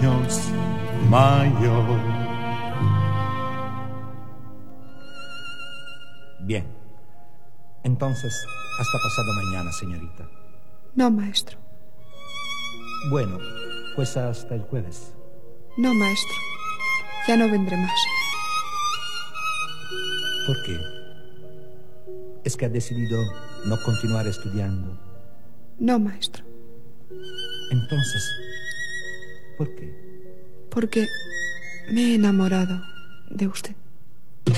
años mayor. Bien. Entonces, hasta pasado mañana, señorita. No, maestro. Bueno, pues hasta el jueves. No, maestro. Ya no vendré más. ¿Por qué? ¿Es que ha decidido no continuar estudiando? No, maestro. Entonces, ¿por qué? Porque me he enamorado de usted.